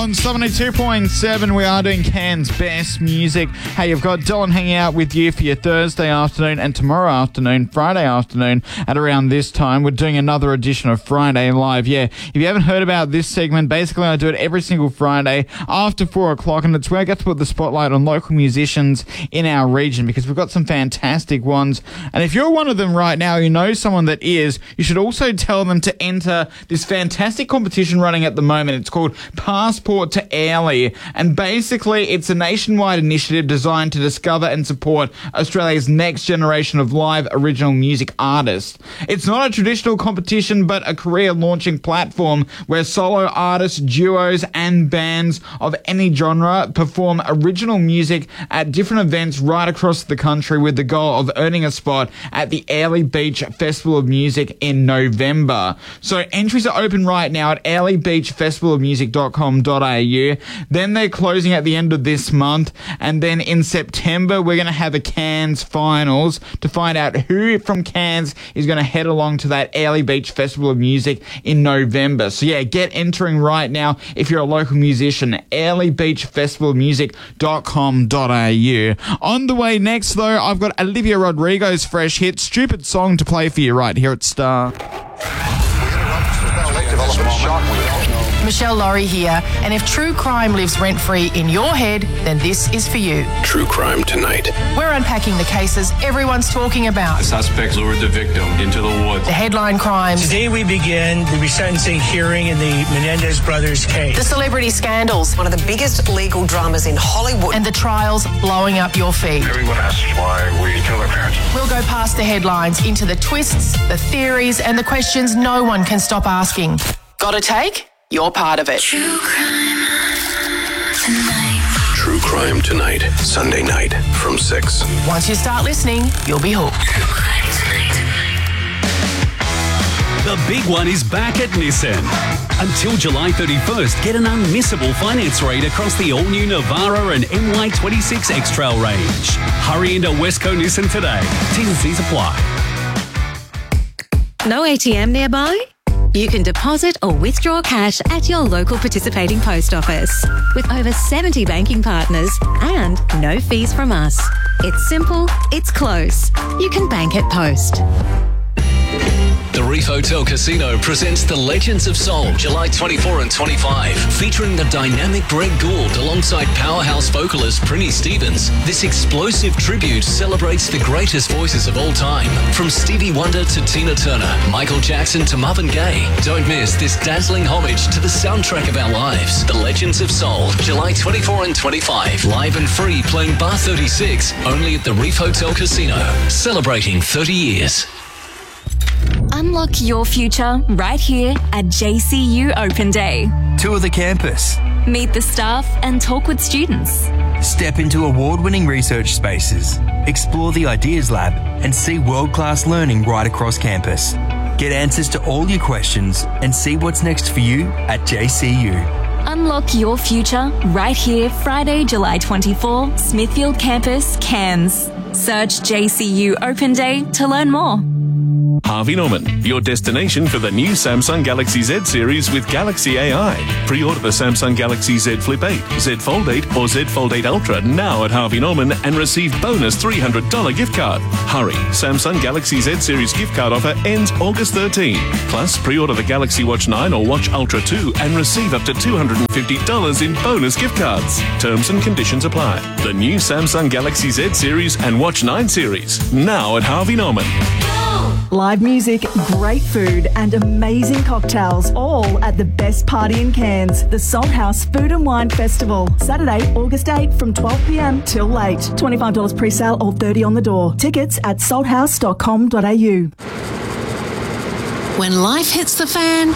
On 72.7, we are doing Cairns' best music. Hey, you've got Dylan hanging out with you for your Thursday afternoon and tomorrow afternoon, Friday afternoon at around this time. We're doing another edition of Friday Live. Yeah, if you haven't heard about this segment, basically I do it every single Friday after 4 o'clock, and it's where I get to put the spotlight on local musicians in our region because we've got some fantastic ones. And if you're one of them right now, you know someone that is, you should also tell them to enter this fantastic competition running at the moment. It's called Passport to Airlie, and basically it's a nationwide initiative designed to discover and support Australia's next generation of live original music artists. It's not a traditional competition but a career launching platform where solo artists, duos and bands of any genre perform original music at different events right across the country with the goal of earning a spot at the Airlie Beach Festival of Music in November. So entries are open right now at airliebeachfestivalofmusic.com.au. Then they're closing at the end of this month, and then in September we're going to have a Cairns finals to find out who from Cairns is going to head along to that Airlie Beach Festival of Music in November. So yeah, get entering right now if you're a local musician. airliebeachfestivalofmusic.com.au. On the way next though, I've got Olivia Rodrigo's fresh hit Stupid Song to play for you right here at Star. Michelle Laurie here, and if true crime lives rent-free in your head, then this is for you. True Crime Tonight. We're unpacking the cases everyone's talking about. The suspects lured the victim into the woods. The headline crimes. Today we begin the resentencing hearing in the Menendez brothers case. The celebrity scandals. One of the biggest legal dramas in Hollywood. And the trials blowing up your feed. Everyone asks why we killed our parents. We'll go past the headlines into the twists, the theories, and the questions no one can stop asking. Got a take? You're part of it. True Crime Tonight. True Crime Tonight. Sunday night from 6. Once you start listening, you'll be hooked. True Crime Tonight. The big one is back at Nissan. Until July 31st, get an unmissable finance rate across the all-new Navara and NY26 X-Trail range. Hurry into Westco Nissan today. T&Cs apply. No ATM nearby? You can deposit or withdraw cash at your local participating post office with over 70 banking partners and no fees from us. It's simple, it's close. You can bank at Post. The Reef Hotel Casino presents The Legends of Soul, July 24 and 25, featuring the dynamic Greg Gould alongside powerhouse vocalist Prinny Stevens. This explosive tribute celebrates the greatest voices of all time, from Stevie Wonder to Tina Turner, Michael Jackson to Marvin Gaye. Don't miss this dazzling homage to the soundtrack of our lives. The Legends of Soul, July 24 and 25, live and free playing Bar 36, only at the Reef Hotel Casino, celebrating 30 years. Unlock your future right here at JCU Open Day. Tour the campus. Meet the staff and talk with students. Step into award-winning research spaces. Explore the Ideas Lab and see world-class learning right across campus. Get answers to all your questions and see what's next for you at JCU. Unlock your future right here Friday, July 24, Smithfield Campus, Cairns. Search JCU Open Day to learn more. Harvey Norman, your destination for the new Samsung Galaxy Z series with Galaxy AI. Pre-order the Samsung Galaxy Z Flip 8, Z Fold 8 or Z Fold 8 Ultra now at Harvey Norman and receive bonus $300 gift card. Hurry, Samsung Galaxy Z series gift card offer ends August 13. Plus, pre-order the Galaxy Watch 9 or Watch Ultra 2 and receive up to $250 in bonus gift cards. Terms and conditions apply. The new Samsung Galaxy Z series and Watch 9 series now at Harvey Norman. Live music, great food and amazing cocktails, all at the best party in Cairns, the Salt House Food and Wine Festival. Saturday, August 8 from 12 p.m. till late. $25 pre-sale or $30 on the door. Tickets at salthouse.com.au. When life hits the fan,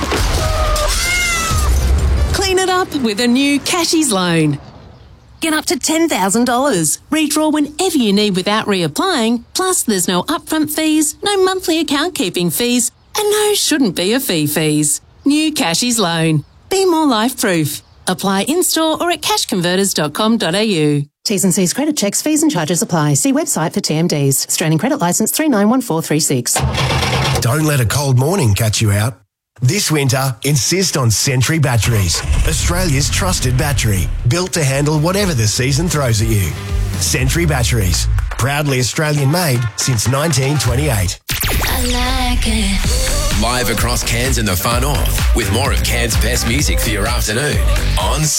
clean it up with a new Cashies loan. Get up to $10,000. Redraw whenever you need without reapplying. Plus, there's no upfront fees, no monthly account keeping fees, and no shouldn't be a fees. New Cashies loan. Be more life-proof. Apply in-store or at cashconverters.com.au. T's and C's credit checks, fees and charges apply. See website for TMDs. Australian Credit Licence 391436. Don't let a cold morning catch you out. This winter, insist on Sentry Batteries, Australia's trusted battery, built to handle whatever the season throws at you. Sentry Batteries, proudly Australian made since 1928. I like it. Live across Cairns and the far north, with more of Cairns' best music for your afternoon on